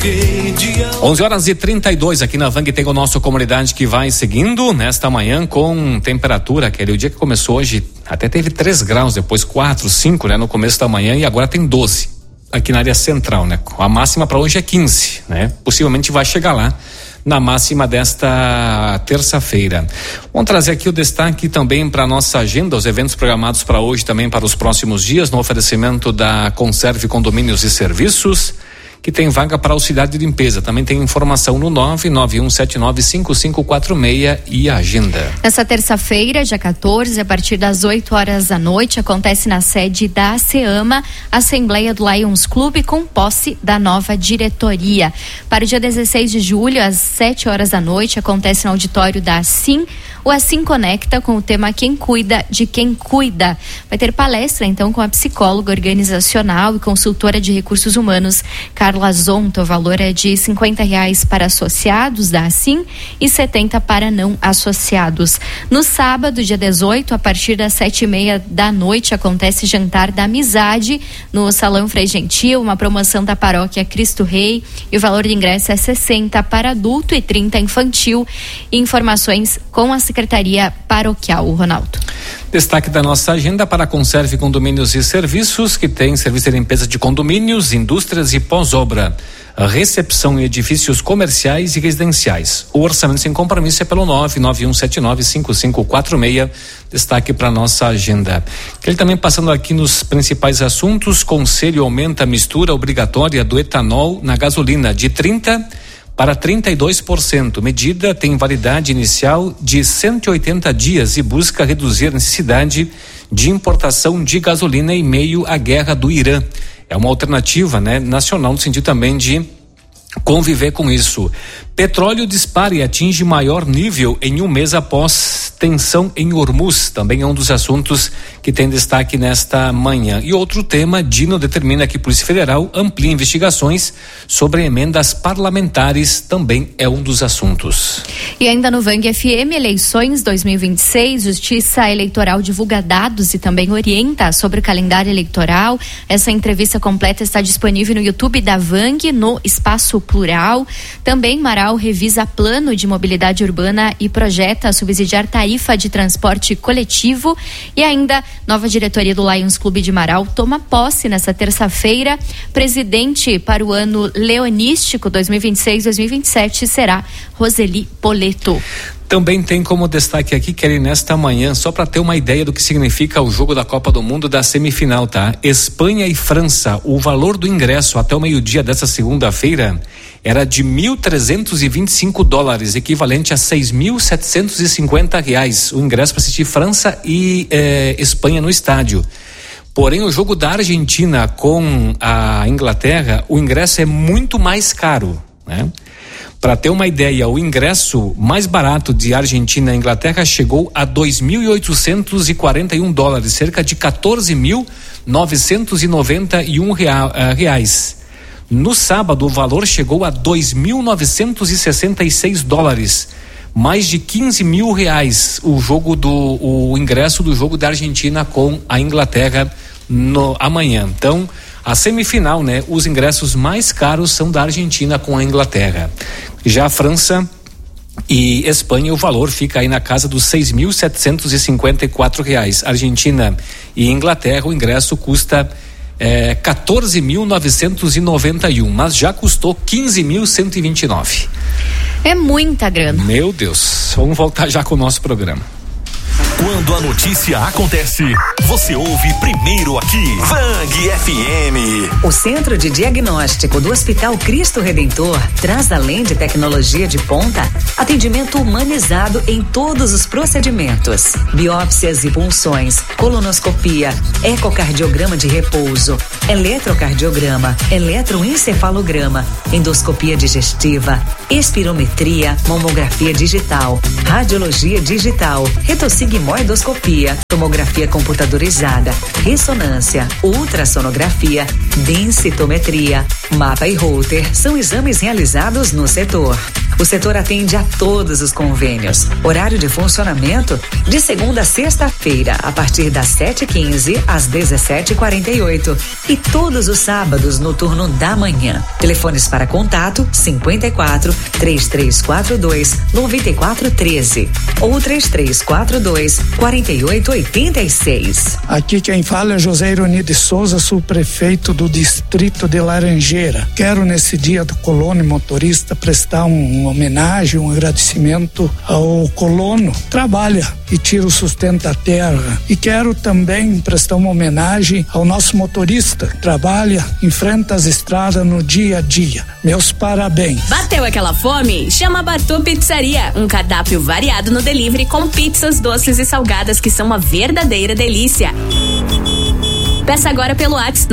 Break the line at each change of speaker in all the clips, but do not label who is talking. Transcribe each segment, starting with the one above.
11h32 aqui na Vang tem o nosso Comunidade que vai seguindo nesta manhã com temperatura, aquele o dia que começou hoje até teve 3 graus, depois 4, 5, né, no começo da manhã, e agora tem 12 aqui na área central, né? A máxima para hoje é 15, né? Possivelmente vai chegar lá na máxima desta terça-feira. Vamos trazer aqui o destaque também para nossa agenda, os eventos programados para hoje também para os próximos dias, no oferecimento da Conserve Condomínios e Serviços, que tem vaga para auxiliar de limpeza. Também tem informação no 991795546 e agenda.
Nessa terça-feira, dia 14, a partir das 8 horas da noite, acontece na sede da ASEAMA, Assembleia do Lions Clube, com posse da nova diretoria. Para o dia 16 de julho, às 7 horas da noite, acontece no auditório da Assim, o Assim Conecta, com o tema Quem Cuida de Quem Cuida. Vai ter palestra, então, com a psicóloga organizacional e consultora de recursos humanos, Carla Zonta. O valor é de R$50 para associados da Assim e 70 para não associados. No sábado, dia 18, a partir das 7h30 da noite, acontece Jantar da Amizade no Salão Frei Gentil, uma promoção da Paróquia Cristo Rei, e o valor de ingresso é 60 para adulto e 30 infantil. Informações com a Secretaria Paroquial. Ronaldo.
Destaque da nossa agenda para a Conserve Condomínios e Serviços, que tem serviço de limpeza de condomínios, indústrias e pós-obra, recepção em edifícios comerciais e residenciais. O orçamento sem compromisso é pelo 991795546. Destaque para nossa agenda. Ele também passando aqui nos principais assuntos: Conselho aumenta a mistura obrigatória do etanol na gasolina de 30% para 32%. Medida tem validade inicial de 180 dias e busca reduzir a necessidade de importação de gasolina em meio à guerra do Irã. É uma alternativa, né, nacional, no sentido também de conviver com isso. Petróleo dispara e atinge maior nível em um mês após tensão em Hormuz. Também é um dos assuntos que tem destaque nesta manhã. E outro tema: Dino determina que a Polícia Federal amplie investigações sobre emendas parlamentares. Também é um dos assuntos.
E ainda no Vang FM, eleições 2026, Justiça Eleitoral divulga dados e também orienta sobre o calendário eleitoral. Essa entrevista completa está disponível no YouTube da Vang, no Espaço Plural. Também Marau revisa plano de mobilidade urbana e projeta subsidiar tarifa de transporte coletivo. E ainda, nova diretoria do Lions Clube de Marau toma posse nesta terça-feira. Presidente para o ano leonístico 2026-2027 será Roseli Poleto.
Também tem como destaque aqui, Kelly, nesta manhã, só para ter uma ideia do que significa o jogo da Copa do Mundo da semifinal, tá? Espanha e França. O valor do ingresso até o meio-dia dessa segunda-feira era de $1.325, equivalente a R$6.750. O ingresso para assistir França e Espanha no estádio. Porém, o jogo da Argentina com a Inglaterra, o ingresso é muito mais caro, né? Para ter uma ideia, o ingresso mais barato de Argentina e Inglaterra chegou a $2.841, cerca de $14.991. No sábado, o valor chegou a $2.966, mais de R$15.000 o ingresso do jogo da Argentina com a Inglaterra amanhã. Então, a semifinal, né? Os ingressos mais caros são da Argentina com a Inglaterra. Já a França e Espanha, o valor fica aí na casa dos R$6.754. Argentina e Inglaterra, o ingresso custa $14.991, mas já custou $15.129.
É muita grana.
Meu Deus. Vamos voltar já com o nosso programa.
Quando a notícia acontece, você ouve primeiro aqui. Vang FM.
O Centro de Diagnóstico do Hospital Cristo Redentor traz, além de tecnologia de ponta, atendimento humanizado em todos os procedimentos: biópsias e punções, colonoscopia, ecocardiograma de repouso, eletrocardiograma, eletroencefalograma, endoscopia digestiva, espirometria, mamografia digital, radiologia digital, retossigmoidoscopia, tomografia computadorizada, ressonância, ultrassonografia, densitometria, mapa e Holter são exames realizados no setor. O setor atende a todos os convênios. Horário de funcionamento de segunda a sexta-feira, a partir das 7h15 às 17h48. E todos os sábados no turno da manhã. Telefones para contato 54 3342 9413 ou 3342 4886.
Aqui quem fala é José Ironi de Souza, subprefeito do distrito de Laranjeira. Quero nesse dia do colono e motorista prestar uma homenagem, um agradecimento ao colono. Trabalha e tira o sustento da terra. E quero também prestar uma homenagem ao nosso motorista. Trabalha, enfrenta as estradas no dia a dia. Meus parabéns.
Bateu aquela fome? Chama a Bartô Pizzaria. Um cardápio variado no delivery com pizzas, doces e salgadas que são uma verdadeira delícia. Peça agora pelo WhatsApp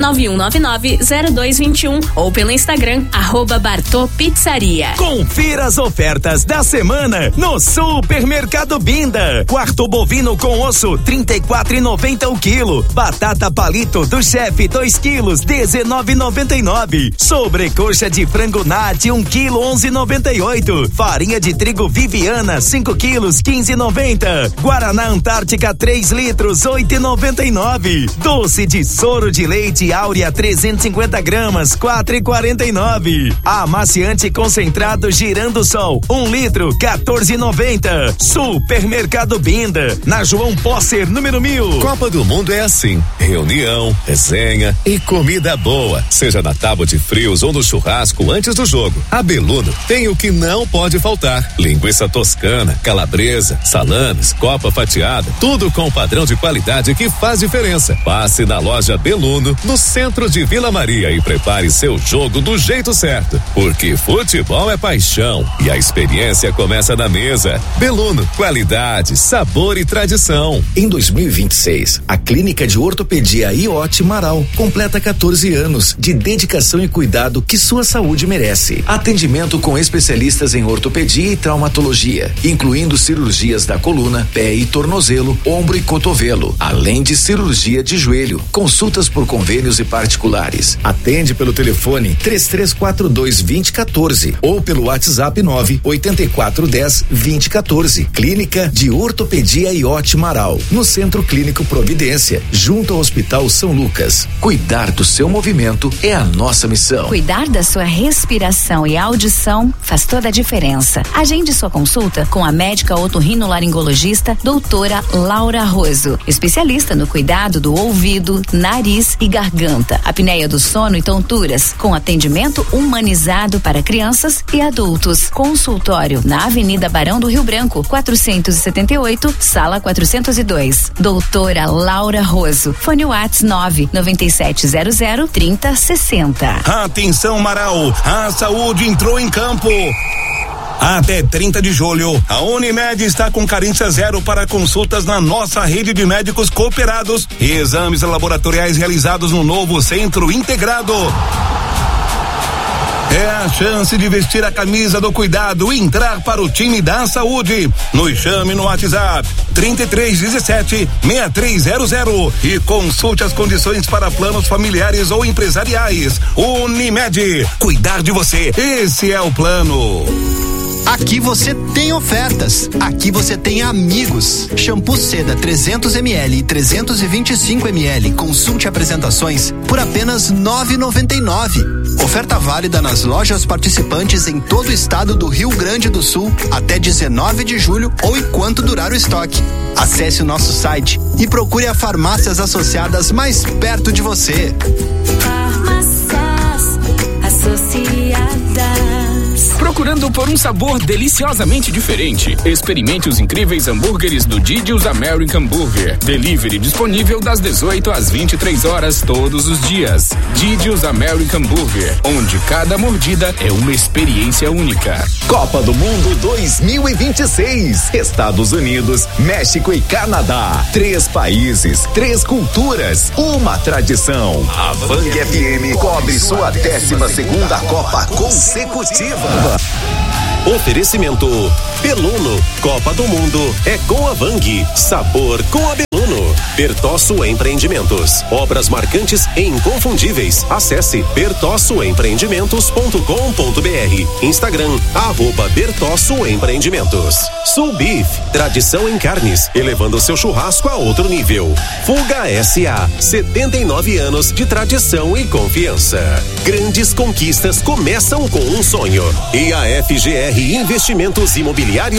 991990221 ou pelo Instagram @Bartô Pizzaria.
Confira as ofertas da semana no Supermercado Binda. Quarto bovino com osso 34,90 o quilo. Batata palito do chefe 2 quilos 19,99. Sobrecoxa de frango nat 1 quilo 11,98. Farinha de trigo Viviana 5 quilos 15,90. Guaraná Antártica 3 litros 8,99. Doce de soro de leite Áurea 350 gramas 4,49. Amaciante concentrado Girando Sol 1 litro 14,90. Supermercado Binda, na João Posser número 1000.
Copa do Mundo é assim: reunião, resenha e comida boa, seja na tábua de frios ou no churrasco antes do jogo. A Beluno tem o que não pode faltar: linguiça toscana, calabresa, salames, copa fatiada, tudo com o padrão de qualidade que faz diferença. Passe na loja Beluno, no centro de Vila Maria, e prepare seu jogo do jeito certo, porque futebol é paixão e a experiência começa na mesa. Beluno, qualidade, sabor e tradição.
Em 2026, a Clínica de Ortopedia IOT Marau completa 14 anos de dedicação e cuidado que sua saúde merece. Atendimento com especialistas em ortopedia e traumatologia, incluindo cirurgias da coluna, pé e tornozelo, ombro e cotovelo, além de cirurgia de joelho. Consultas por convênios e particulares. Atende pelo telefone 3342-2014 ou pelo WhatsApp 98410-2014. Clínica de Ortopedia IOT Marau, no Centro Clínico Providência, junto ao Hospital São Lucas. Cuidar do seu movimento é a nossa missão.
Cuidar da sua respiração e audição faz toda a diferença. Agende sua consulta com a médica otorrinolaringologista doutora Laura Roso, especialista no cuidado do ouvido, nariz e garganta, apneia do sono e tonturas, com atendimento humanizado para crianças e adultos. Consultório na Avenida Barão do Rio Branco, 478, sala 402. Doutora Laura Roso. Fone WhatsApp 99700-3060.
Atenção, Marau, a saúde entrou em campo. Até 30 de julho, a Unimed está com carência zero para consultas na nossa rede de médicos cooperados e exames laboratoriais realizados no novo centro integrado. É a chance de vestir a camisa do cuidado e entrar para o time da saúde. Nos chame no WhatsApp 3317-6300 e consulte as condições para planos familiares ou empresariais. Unimed, cuidar de você, esse é o plano.
Aqui você tem ofertas. Aqui você tem amigos. Shampoo Seda 300 ml e 325 ml. Consulte apresentações por apenas R$ 9,99. Oferta válida nas lojas participantes em todo o estado do Rio Grande do Sul até 19 de julho ou enquanto durar o estoque. Acesse o nosso site e procure a farmácias associadas mais perto de você.
Farmácias Associadas.
Procurando por um sabor deliciosamente diferente? Experimente os incríveis hambúrgueres do Didi's American Burger. Delivery disponível das 18 às 23 horas todos os dias. Didi's American Burger, onde cada mordida é uma experiência única.
Copa do Mundo 2026. Estados Unidos, México e Canadá. 3 países, 3 culturas, uma tradição. A Vang FM cobre sua 12ª Copa consecutiva. Oferecimento Beluno. Copa do Mundo é com a Vang. Sabor com a Beluno.
Bertosso Empreendimentos. Obras marcantes e inconfundíveis. Acesse bertossoempreendimentos.com.br. Instagram, @Bertosso Empreendimentos. Sul Beef, tradição em carnes, elevando seu churrasco a outro nível. Fuga SA, 79 anos de tradição e confiança. Grandes conquistas começam com um sonho. E a FGR Investimentos Imobiliários